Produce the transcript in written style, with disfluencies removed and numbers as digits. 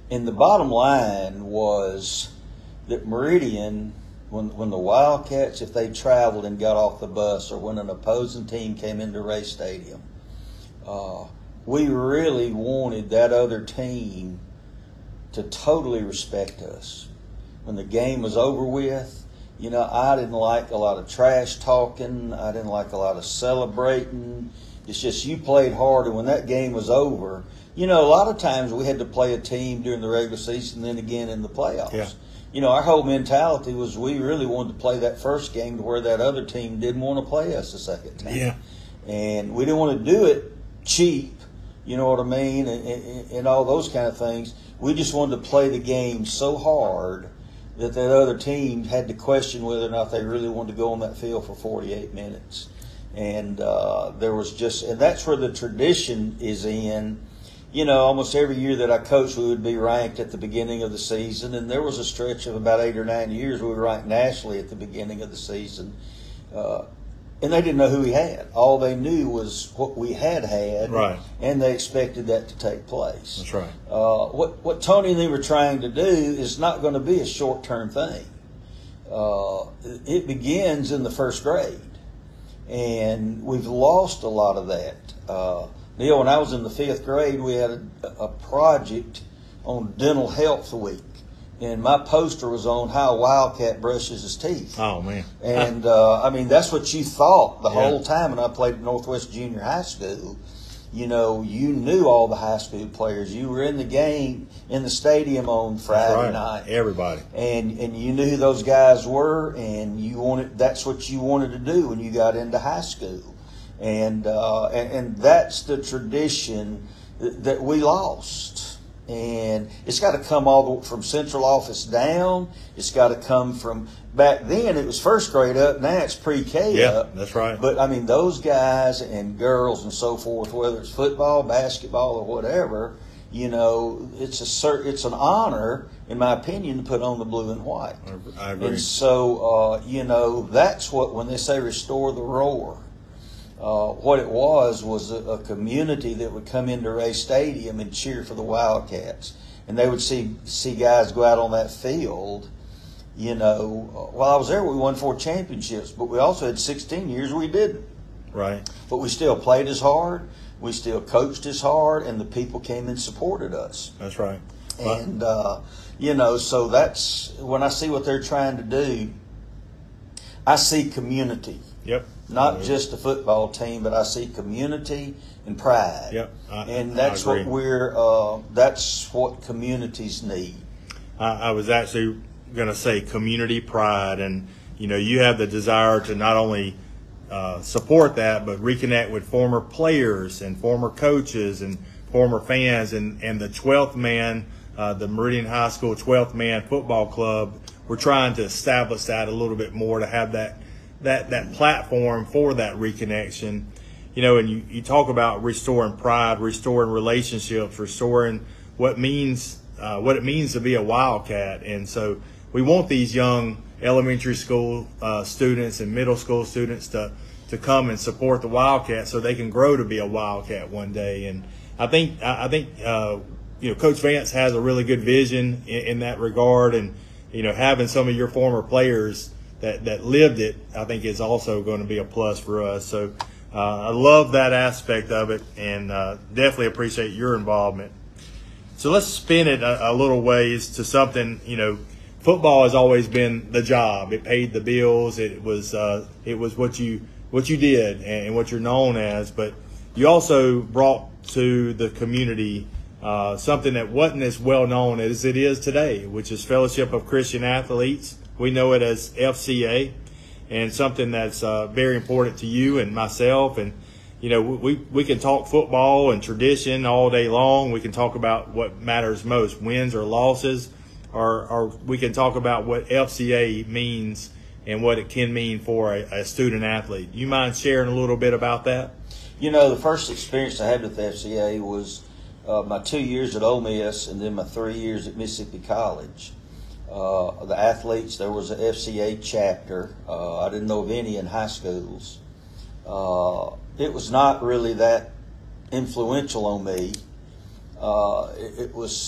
And the bottom line was that Meridian, when the Wildcats, if they traveled and got off the bus, or when an opposing team came into Ray Stadium, we really wanted that other team to totally respect us. When the game was over with, I didn't like a lot of trash talking. I didn't like a lot of celebrating. It's just you played hard, and when that game was over, a lot of times we had to play a team during the regular season, then again in the playoffs. Yeah. Our whole mentality was we really wanted to play that first game to where that other team didn't want to play us the second time. Yeah. And we didn't want to do it cheap, you know what I mean, and all those kind of things. We just wanted to play the game so hard that other team had to question whether or not they really wanted to go on that field for 48 minutes. And there was and that's where the tradition is in. Almost every year that I coached, we would be ranked at the beginning of the season, and there was a stretch of about 8 or 9 years we were ranked nationally at the beginning of the season. And they didn't know who we had. All they knew was what we had, right, and they expected that to take place. That's right. What Tony and they were trying to do is not going to be a short-term thing. It begins in the first grade, and we've lost a lot of that. Neil, when I was in the 5th grade, we had a project on dental health week. And my poster was on how a Wildcat brushes his teeth. Oh, man. And, that's what you thought the whole time. When I played at Northwest Junior High School, you knew all the high school players. You were in the game, in the stadium on Friday night. Everybody. And you knew who those guys were, and that's what you wanted to do when you got into high school. And that's the tradition that we lost. And it's got to come all the way from central office down. It's got to come from back then. It was first grade up. Now it's pre-K up. Yeah, that's right. But those guys and girls and so forth, whether it's football, basketball, or whatever, it's an honor, in my opinion, to put on the blue and white. I agree. And so that's what, when they say restore the roar. What it was a community that would come into Ray Stadium and cheer for the Wildcats. And they would see guys go out on that field. While I was there, we won 4 championships, but we also had 16 years we didn't. Right. But we still played as hard. We still coached as hard, and the people came and supported us. That's right. And, so that's when I see what they're trying to do, I see community. Yep. Not just a football team, but I see community and pride. Yep. And that's what that's what communities need. I was actually going to say community pride, and you have the desire to not only support that, but reconnect with former players and former coaches and former fans, and the 12th man, the Meridian High School 12th man football club. We're trying to establish that a little bit more, to have that platform for that reconnection. And you talk about restoring pride, restoring relationships, restoring what it means to be a Wildcat. And so we want these young elementary school students and middle school students to come and support the Wildcat so they can grow to be a Wildcat one day. And I think Coach Vance has a really good vision in that regard, and having some of your former players that lived it, I think, is also going to be a plus for us. So I love that aspect of it, and definitely appreciate your involvement. So let's spin it a little ways to something. Football has always been the job. It paid the bills. It was what you did and what you're known as. But you also brought to the community something that wasn't as well known as it is today, which is Fellowship of Christian Athletes. We know it as FCA, and something that's very important to you and myself. And, we can talk football and tradition all day long. We can talk about what matters most, wins or losses, or we can talk about what FCA means and what it can mean for a student athlete. You mind sharing a little bit about that? The first experience I had with the FCA was my 2 years at Ole Miss, and then my 3 years at Mississippi College. The athletes, there was an FCA chapter. I didn't know of any in high schools. It was not really that influential on me. It was